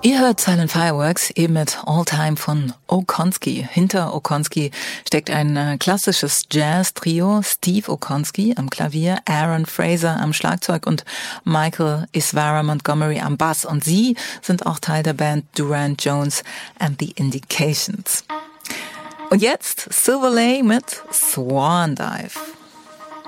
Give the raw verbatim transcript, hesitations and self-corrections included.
Ihr hört Silent Fireworks eben mit All Time von Okonski. Hinter Okonski steckt ein äh, klassisches Jazz-Trio. Steve Okonski am Klavier, Aaron Fraser am Schlagzeug und Michael Isvara Montgomery am Bass. Und sie sind auch Teil der Band Durand Jones and the Indications. Und jetzt Silverlay mit Swan Dive.